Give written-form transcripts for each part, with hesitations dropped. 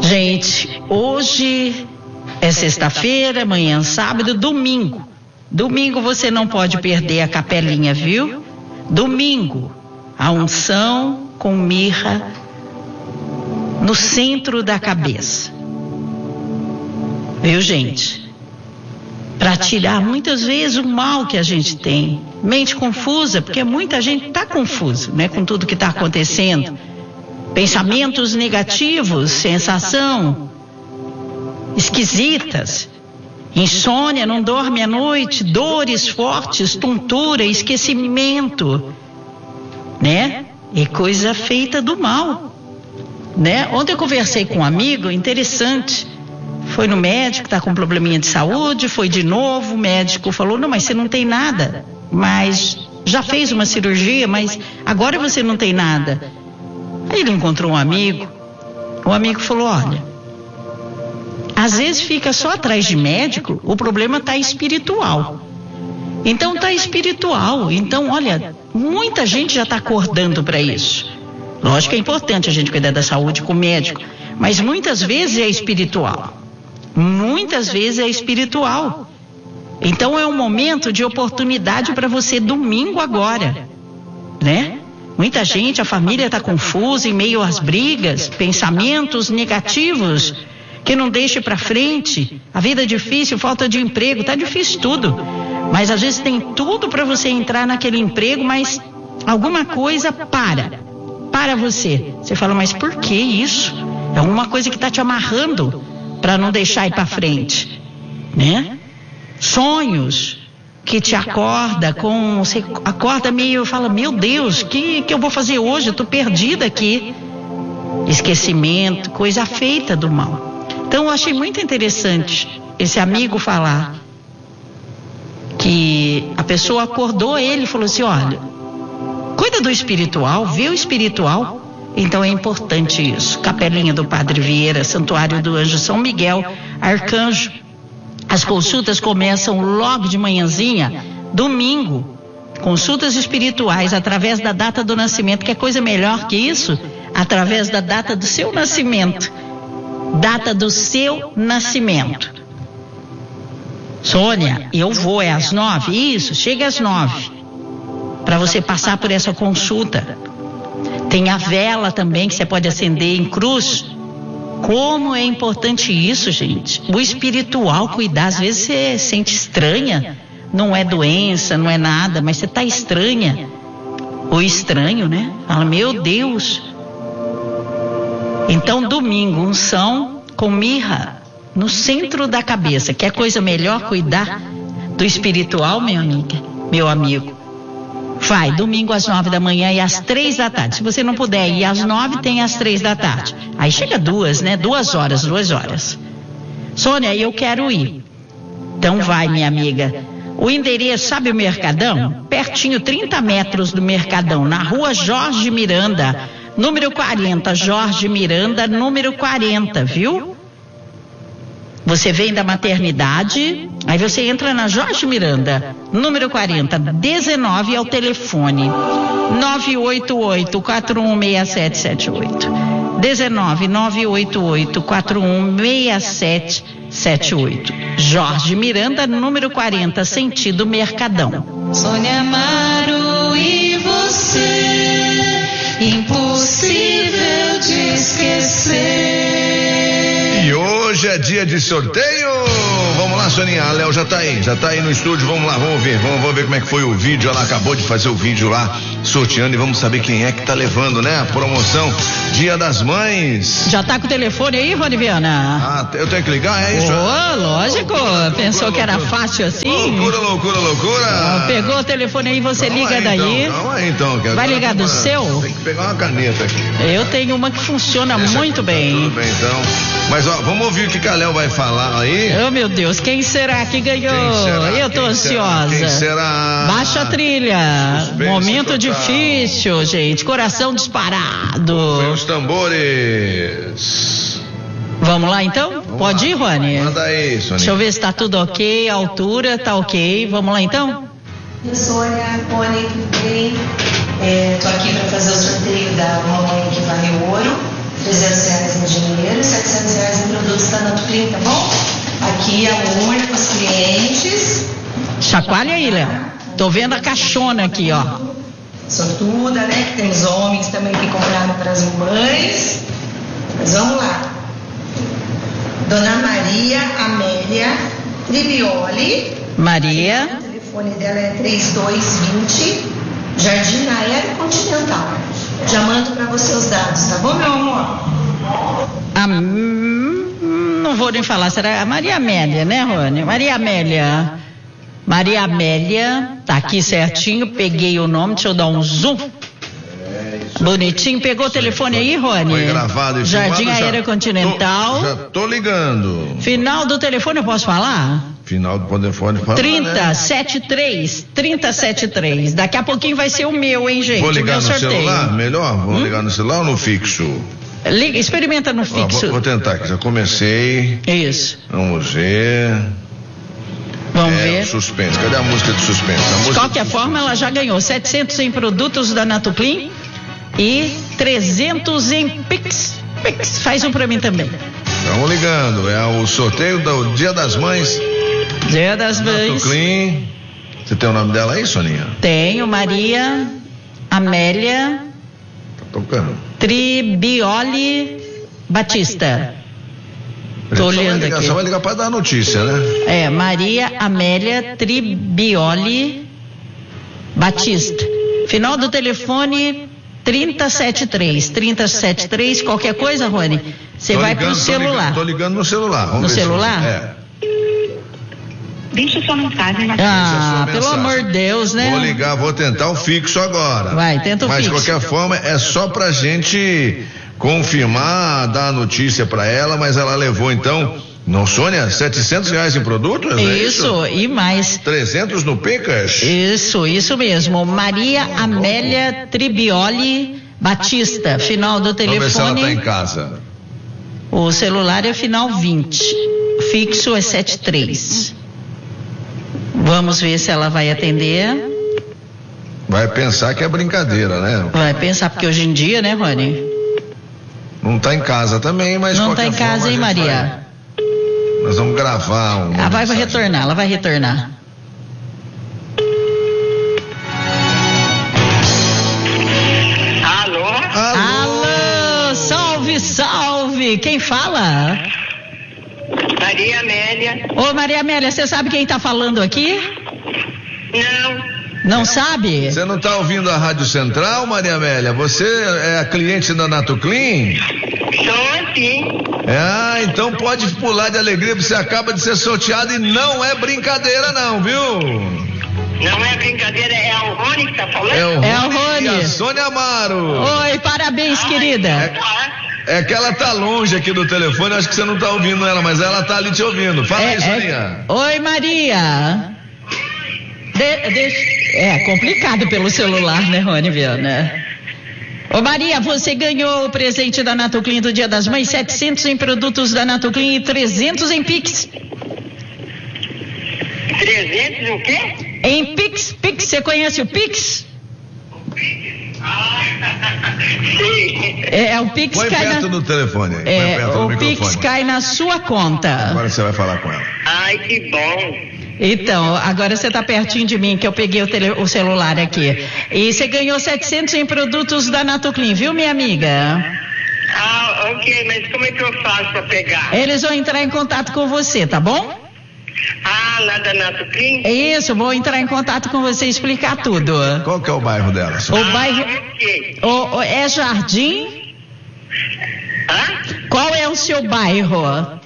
Gente, hoje é sexta-feira, amanhã é sábado, domingo. Domingo você não pode perder a capelinha, viu? Domingo, a unção com mirra no centro da cabeça. Viu, gente? Para tirar muitas vezes o mal que a gente tem. Mente confusa, porque muita gente está confusa, né, com tudo que está acontecendo. Pensamentos negativos, sensação esquisitas, insônia, não dorme à noite, dores fortes, tontura, esquecimento, né? E coisa feita do mal, né? Ontem eu conversei com um amigo interessante, foi no médico, está com um probleminha de saúde, foi de novo, o médico falou, não, mas você não tem nada, mas já fez uma cirurgia, mas agora você não tem nada. Aí ele encontrou um amigo, o amigo falou, olha, às vezes fica só atrás de médico, o problema está espiritual. Então está espiritual, então olha, muita gente já está acordando para isso. Lógico que é importante a gente cuidar da saúde com o médico, mas muitas vezes é espiritual. Muitas vezes é espiritual. Então é um momento de oportunidade para você domingo agora, né? Muita gente, a família está confusa em meio às brigas, pensamentos negativos que não deixam para frente, a vida é difícil, falta de emprego, tá difícil tudo. Mas às vezes tem tudo para você entrar naquele emprego, mas alguma coisa para você. Você fala, mas por que isso? É alguma coisa que está te amarrando para não deixar ir para frente, né? Sonhos que te acorda você acorda meio, fala, meu Deus, que eu vou fazer hoje? Eu tô perdida aqui. Esquecimento, coisa feita do mal. Então eu achei muito interessante esse amigo falar que a pessoa acordou ele e falou assim, olha, cuida do espiritual, vê o espiritual. Então é importante isso. Capelinha do Padre Vieira, Santuário do Anjo São Miguel, Arcanjo. As consultas começam logo de manhãzinha, domingo. Consultas espirituais através da data do nascimento. Quer coisa melhor que isso? Através da data do seu nascimento. Data do seu nascimento. Sônia, eu vou, é às 9? Isso, chega às 9. Para você passar por essa consulta. Tem a vela também que você pode acender em cruz. Como é importante isso, gente. O espiritual cuidar, às vezes você sente estranha, não é doença, não é nada, mas você está estranha, ou estranho, né? Fala, meu Deus. Então, domingo, unção com mirra no centro da cabeça. Quer coisa melhor cuidar do espiritual, minha amiga, meu amigo? Vai, domingo às 9 da manhã e às 3 da tarde. Se você não puder ir às 9, tem às 3 da tarde. Aí chega 2, né? 2 horas. Sônia, eu quero ir. Então vai, minha amiga. O endereço, sabe o Mercadão? Pertinho, 30 metros do Mercadão, na rua Jorge Miranda, número 40. Jorge Miranda, número 40, viu? Você vem da maternidade, aí você entra na Jorge Miranda, número 40, 19 é o telefone, 988-416778. 19-988-416778. Jorge Miranda, número 40, sentido Mercadão. Sônia Amaro e você, impossível de esquecer. E hoje é dia de sorteio. Vamos lá, Soninha, a Léo já tá aí no estúdio. Vamos lá, vamos ver como é que foi o vídeo. Ela acabou de fazer o vídeo lá, sorteando, e vamos saber quem é que tá levando, né? A promoção Dia das Mães. Já tá com o telefone aí, Rony Viana? Ah, eu tenho que ligar, é isso? Lógico. Pensou que era fácil assim? Loucura. Pegou o telefone aí, você liga daí. Então. Vai ligar do seu? Tem que pegar uma caneta aqui. Eu tenho uma que funciona muito bem. Tudo bem, então. Mas ó, vamos ouvir o que a Léo vai falar aí. Oh, meu Deus, quem será que ganhou? Eu tô ansiosa. Quem será? Baixa a trilha. Suspense Momento total. difícil, gente. Coração disparado. Vem os tambores. Vamos lá, então? Pode ir, Rony? Manda aí, Soninha. Deixa eu ver se tá tudo ok, a altura tá ok. Vamos lá, então? Sônia, Rony, tudo bem? Tô aqui para fazer o sorteio da mamãe que vale ouro. R$300 em dinheiro, R$700 tá bom? Aqui a urna para os clientes. Chacoalha aí, Léo. Tô vendo a caixona aqui, ó. Sortuda, né? Que tem os homens também que compraram para as mães. Mas vamos lá. Dona Maria Amélia Tribioli. Maria. O telefone dela é 3220, Jardim Aéreo Continental. Já mando para você os dados, tá bom, meu amor? Não vou nem falar, será a Maria Amélia, né, Rony? Maria Amélia. Maria Amélia, tá aqui certinho, peguei o nome, deixa eu dar um zoom. Bonitinho, pegou o telefone aí, Rony? Foi gravado e Jardim filmado, Aéreo Continental. Já tô ligando. Final do telefone, eu posso falar? Final do telefone, fala, 3073. Daqui a pouquinho vai ser o meu, hein, gente? Vou ligar o meu no sorteio. celular? Melhor? Vou ligar no celular ou no fixo? Liga, experimenta no fixo. Vou tentar aqui, já comecei. Isso. Vamos ver. Vamos ver. Suspense. Cadê a música de suspense? De qualquer forma, ela já ganhou 700 em produtos da Natoclean e 300 em Pix. Faz um pra mim também. Estamos ligando. É o sorteio do Dia das Mães. Dia das Mães. Natoclean. Você tem o nome dela aí, Soninha? Tenho, Maria Amélia Tá tocando. Tribioli Batista. Tô olhando aqui. Só vai ligar para dar a notícia, né? É, Maria Amélia Tribioli Batista. Final do telefone 3073. Qualquer coisa, Rony, você vai pro celular. Tô ligando no celular. Vamos no ver celular? É. Deixa sua mensagem na pelo amor de Deus, né? Vou ligar, vou tentar o fixo agora. Vai, tenta o fixo. Mas de qualquer forma, é só pra gente confirmar, dar a notícia pra ela, mas ela levou então, não, Sônia, R$700 em produtos? Isso, e mais. 300 no Picas? Isso mesmo. Maria Amélia Tribioli Batista, final do telefone. Vamos ver se ela tá em casa. O celular é final 20, fixo é 73. Vamos ver se ela vai atender. Vai pensar que é brincadeira, né? Vai pensar, porque hoje em dia, né, Rony? Não tá em casa também, mas não tá em casa, hein, Maria? Nós vamos gravar um. Ela vai retornar. Alô, salve! Quem fala? Maria Amélia. Ô, Maria Amélia, você sabe quem tá falando aqui? Não sabe? Você não tá ouvindo a Rádio Central, Maria Amélia? Você é a cliente da Natoclean? Sou, sim. Então pode pular de alegria, porque você acaba de ser sorteado e não é brincadeira não, viu? Não é brincadeira, é o Rony que tá falando? É o Rony. E a Sônia Amaro. Oi, parabéns, querida. É que ela tá longe aqui do telefone, acho que você não tá ouvindo ela, mas ela tá ali te ouvindo. Fala aí, Soninha. Oi, Maria. É complicado pelo celular, né, Rony, viu, né? Ô, Maria, você ganhou o presente da Natoclean do Dia das Mães, 700 em produtos da Natoclean e 300 em Pix. 300 o quê? Em Pix, você conhece o Pix? Sim. O Pix Põe cai perto do telefone. O Pix cai na sua conta. Agora você vai falar com ela. Ai, que bom. Então, agora você tá pertinho de mim, que eu peguei o celular aqui. E você ganhou 700 em produtos da Natoclean, viu, minha amiga? Ok, mas como é que eu faço pra pegar? Eles vão entrar em contato com você, tá bom? Lá da Natoclean? Isso, vou entrar em contato com você e explicar tudo. Qual que é o bairro dela? O bairro... Ok. É Jardim? Qual é o seu bairro?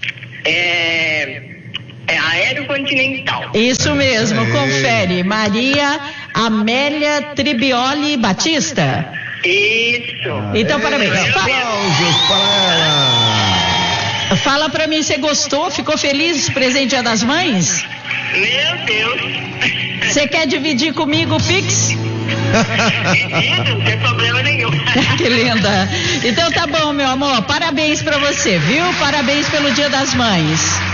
É Aéreo Continental. Isso mesmo, confere. Maria Amélia Tribioli Batista. Isso. Então, parabéns. Aplausos para ela. Fala pra mim, você gostou? Ficou feliz? Presente Dia das Mães? Meu Deus. Você quer dividir comigo o Pix? Não tem problema nenhum. Que linda. Então tá bom, meu amor. Parabéns pra você, viu? Parabéns pelo Dia das Mães.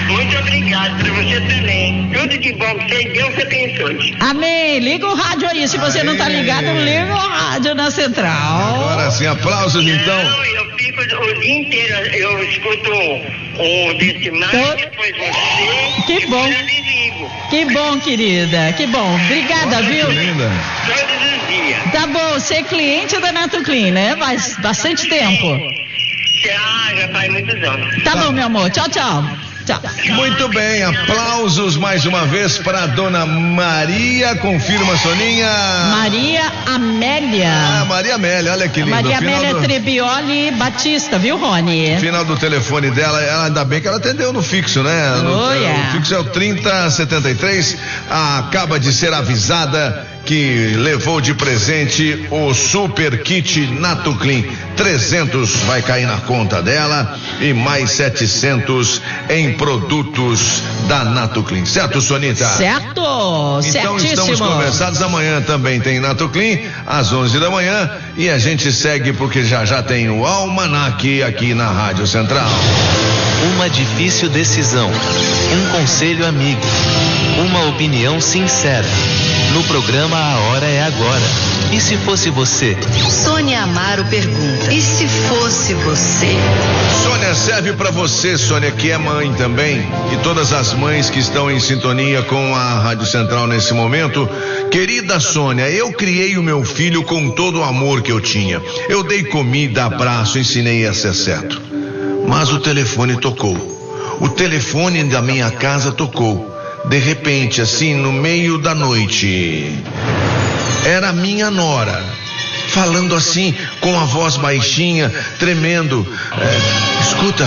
Muito obrigado para você também. Tudo de bom pra você e Deus abençoe. Amém. Liga o rádio aí. Se você não tá ligado, liga o rádio na central. Agora sim, aplausos então. Não, eu fico o dia inteiro, eu escuto um desse mais, depois você. Que bom. Eu me ligo. Que bom, querida. Que bom. Obrigada, viu? Linda. Todos os dias. Tá bom, você é cliente da Natoclean, né? Faz bastante tempo. Já faz muitos anos. Tá bom, meu amor. Tchau, tchau. Tchau. Muito bem, aplausos mais uma vez para dona Maria, confirma, Soninha. Maria Amélia. Ah, Maria Amélia, olha que lindo. Maria Amélia Trebioli Batista, viu, Rony? Final do telefone dela, ainda bem que ela atendeu no fixo, né? O fixo é o 3073, acaba de ser avisada que levou de presente o super kit Natoclean. 300 vai cair na conta dela e mais 700 em produtos da Natoclean. Certo, Sonita? Certo, então certíssimo. Estamos conversados. Amanhã também tem Natoclean às 11 da manhã e a gente segue porque já tem o Almanac aqui na Rádio Central. Uma difícil decisão, um conselho amigo, uma opinião sincera. No programa A Hora é Agora. E se fosse você? Sônia Amaro pergunta: e se fosse você? Sônia, serve para você, Sônia, que é mãe também, e todas as mães que estão em sintonia com a Rádio Central nesse momento. Querida Sônia, eu criei o meu filho com todo o amor que eu tinha. Eu dei comida, abraço, ensinei a ser certo. Mas o telefone tocou. O telefone da minha casa tocou. De repente, assim, no meio da noite, era minha nora, falando assim, com a voz baixinha, tremendo. Escuta,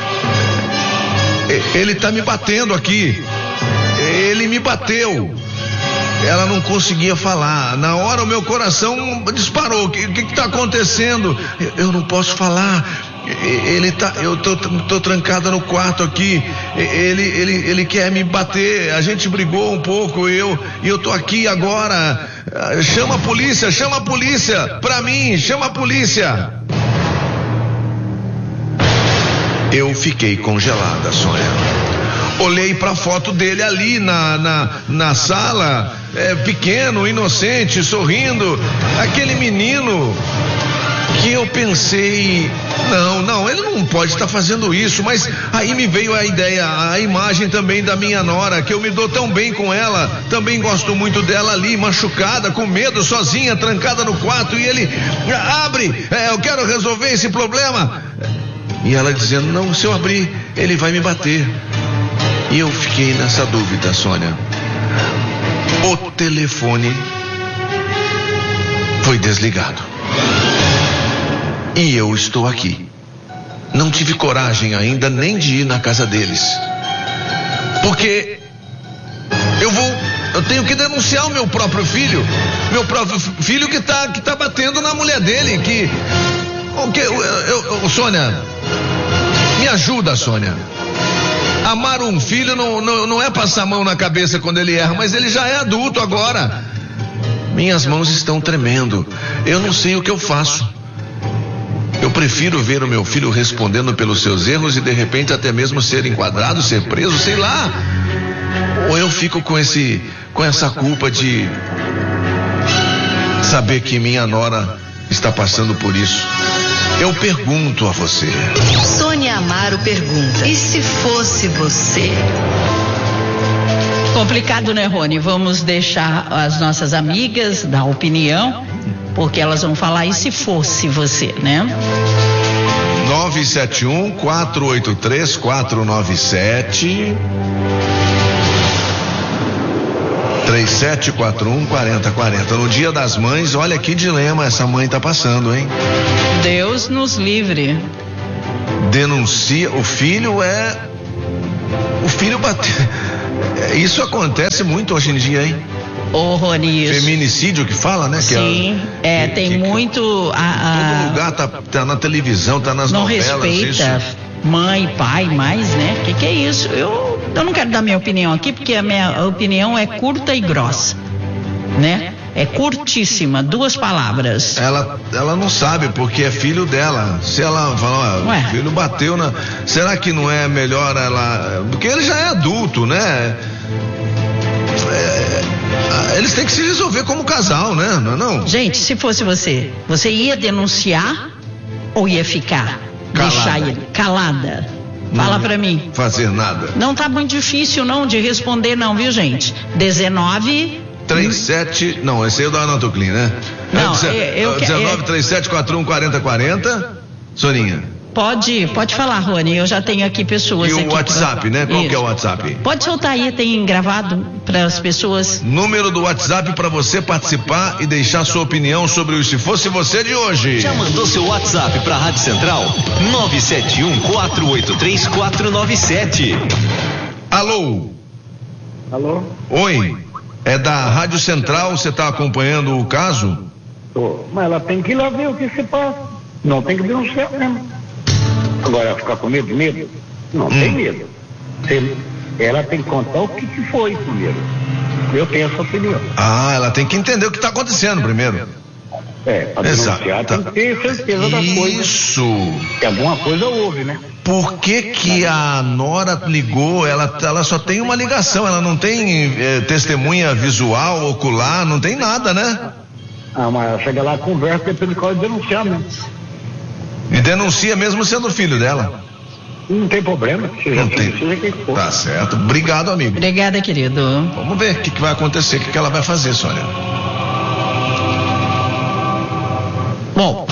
ele tá me batendo aqui, ele me bateu. Ela não conseguia falar. Na hora o meu coração disparou. O que tá acontecendo? Eu não posso falar. Eu tô trancada no quarto aqui. Ele quer me bater. A gente brigou um pouco. E eu tô aqui agora. Chama a polícia. Pra mim, chama a polícia. Eu fiquei congelada, Sônia. Olhei pra foto dele ali na sala, pequeno, inocente, sorrindo. Aquele menino que eu pensei, não, ele não pode estar fazendo isso, mas aí me veio a ideia, a imagem também da minha nora, que eu me dou tão bem com ela, também gosto muito dela ali, machucada, com medo, sozinha, trancada no quarto, e ele, abre, eu quero resolver esse problema. E ela dizendo, não, se eu abrir, ele vai me bater. E eu fiquei nessa dúvida, Sônia. O telefone foi desligado. E eu estou aqui. Não tive coragem ainda nem de ir na casa deles. Porque eu tenho que denunciar o meu próprio filho. Meu próprio filho que tá batendo na mulher dele. Sônia, me ajuda, Sônia. Amar um filho não é passar a mão na cabeça quando ele erra, mas ele já é adulto agora. Minhas mãos estão tremendo. Eu não sei o que eu faço. Eu prefiro ver o meu filho respondendo pelos seus erros e de repente até mesmo ser enquadrado, ser preso, sei lá. Ou eu fico com essa culpa de saber que minha nora está passando por isso. Eu pergunto a você. Sônia Amaro pergunta: e se fosse você? Complicado, né, Rony? Vamos deixar as nossas amigas dar opinião, porque elas vão falar, e se fosse você, né? 971-483-497 3741-4040. No Dia das Mães, olha que dilema essa mãe tá passando, hein? Deus nos livre. Denuncia, o filho bateu. Isso acontece muito hoje em dia, hein? Ô, Rony, isso. Feminicídio que fala, né? Sim, tem muito. Todo lugar tá na televisão, tá nas novelas. Não respeita mãe, pai, mais, né? Que é isso? Eu não quero dar minha opinião aqui, porque a minha opinião é curta e grossa, né? É curtíssima, 2 palavras. Ela não sabe porque é filho dela. Se ela falar, o filho bateu na... Será que não é melhor ela... Porque ele já é adulto, né? Eles têm que se resolver como casal, né? Não? Gente, se fosse você ia denunciar ou ia ficar? Calada. Deixar ele calada? Fala pra mim. Fazer nada. Não tá muito difícil não de responder não, viu, gente? 37, não, esse aí é o da Anatoclin, né? Não, 1934414040, Soninha. Pode falar, Rony, eu já tenho aqui pessoas E aqui. o WhatsApp, né? Qual que é o WhatsApp? Pode soltar aí, tem gravado para as pessoas. Número do WhatsApp para você participar e deixar sua opinião sobre o Se Fosse Você de hoje. Já mandou seu WhatsApp pra Rádio Central? 971-483-497. Alô? Oi, é da Rádio Central, você está acompanhando o caso? Mas ela tem que ir lá ver o que se passa. Não tem que denunciar mesmo. Agora, ficar com medo? Não tem medo. Ela tem que contar o que foi primeiro. Eu tenho essa opinião. Ela tem que entender o que está acontecendo primeiro. Para denunciar tem que ter certeza da coisa. Isso. Que alguma coisa houve, né? Por que a Nora ligou? Ela só tem uma ligação, ela não tem testemunha visual, ocular, não tem nada, né? Mas chega lá, conversa, depois pode denunciar mesmo. E denuncia mesmo sendo filho dela. Não tem problema. Não tem. Tá certo. Obrigado, amigo. Obrigada, querido. Vamos ver o que vai acontecer, o que ela vai fazer, Sônia. Bom.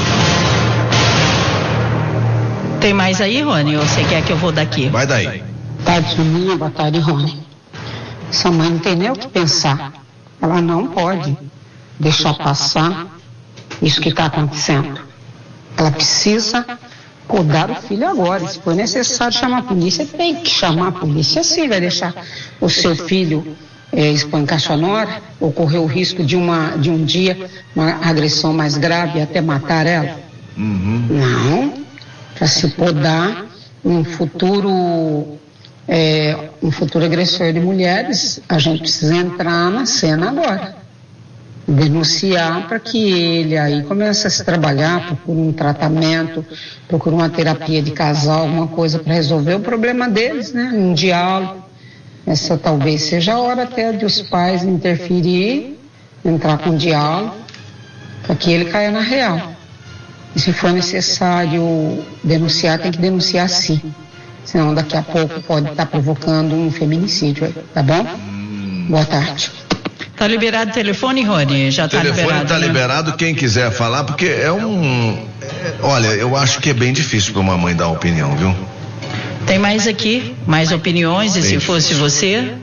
Tem mais aí, Rony? Ou você quer que eu vou daqui? Vai daí. Tarde, Soninha. Boa tarde, Rony. Essa mãe não tem nem o que pensar. Ela não pode deixar passar isso que está acontecendo. Ela precisa cuidar do filho agora. Se for necessário chamar a polícia, tem que chamar a polícia sim. Vai deixar o seu filho espancar sua nora, ou correr o risco de um dia uma agressão mais grave e até matar ela? Não. Para se podar um futuro agressor de mulheres, a gente precisa entrar na cena agora. Denunciar para que ele aí comece a se trabalhar, procure um tratamento, procure uma terapia de casal, alguma coisa para resolver o problema deles, né? Um diálogo. Essa talvez seja a hora até de os pais interferir, entrar com diálogo, para que ele caia na real. E se for necessário denunciar, tem que denunciar sim. Senão daqui a pouco pode estar provocando um feminicídio aí, tá bom? Boa tarde. Tá liberado o telefone, Rony? Já tá liberado. O telefone tá liberado, quem quiser falar, porque olha, eu acho que é bem difícil para uma mãe dar opinião, viu? Tem mais aqui, mais opiniões, e se fosse você?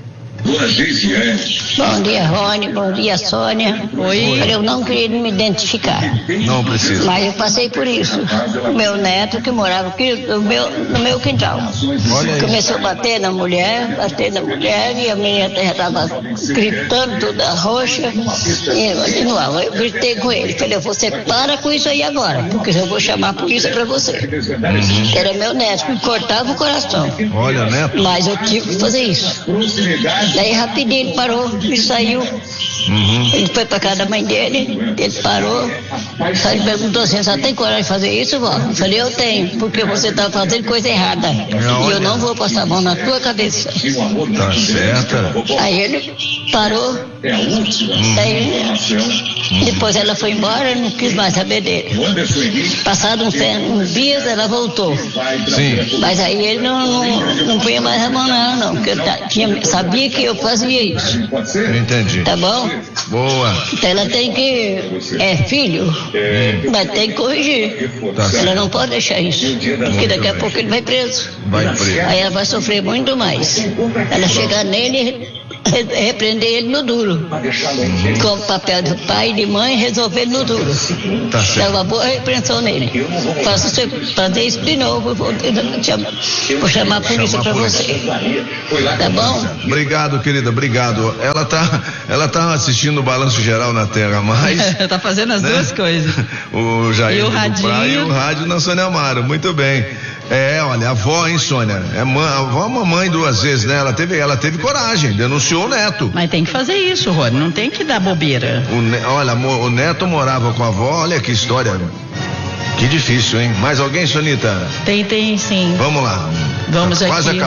Bom dia, Rony. Bom dia, Sônia. Oi. Eu não queria me identificar. Não precisa. Mas eu passei por isso. O meu neto que morava aqui no meu quintal. Começou a bater na mulher, e a menina já estava gritando toda roxa. E eu continuava. Eu gritei com ele. Falei, você para com isso aí agora, porque eu vou chamar a polícia para você. Era meu neto, me cortava o coração. Olha, neto. Mas eu tive que fazer isso. Daí rapidinho ele parou e saiu. Ele foi para casa da mãe dele, ele parou, saiu e perguntou assim, você tem coragem de fazer isso, vó? Eu falei, eu tenho, porque você está fazendo coisa errada. E eu não vou passar a mão na tua cabeça. Tá certa. Aí ele parou, daí depois ela foi embora, não quis mais saber dele. Passado uns dias ela voltou. Sim. Mas aí ele não punha mais a mão nela não, porque eu sabia que eu fazia isso. Entendi. Tá bom? Boa. Então ela tem que, filho, mas tem que corrigir. Tá ela não pode deixar isso, porque daqui a pouco ele vai preso. Vai preso. Aí ela vai sofrer muito mais. Ela chegar nele e repreender ele no duro. Com o papel de pai e de mãe, resolver no duro. Tá certo. Dá uma boa repreensão nele. Faça você fazer isso de novo, vou chamar a polícia para você. Tá bom? Obrigado, querida, obrigado. Ela tá assistindo o Balanço Geral na Terra Mais. Tá fazendo as duas coisas. O Jair e o do Praia e o rádio na Sônia Amaro. Muito bem. Olha, a avó, hein, Sônia? A avó é mamãe 2 vezes, né? Ela teve coragem, denunciou o neto. Mas tem que fazer isso, Rony, não tem que dar bobeira. Olha, o neto morava com a avó, olha que história. Que difícil, hein? Mais alguém, Sonita? Tem sim. Vamos lá. Vamos aqui. Quase acabou.